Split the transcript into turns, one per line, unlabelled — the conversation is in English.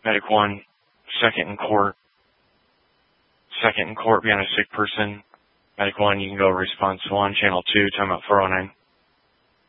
Medic 1, second in court. Second in court beyond a sick person. Medic 1, you can go response 1, channel 2, timeout 409.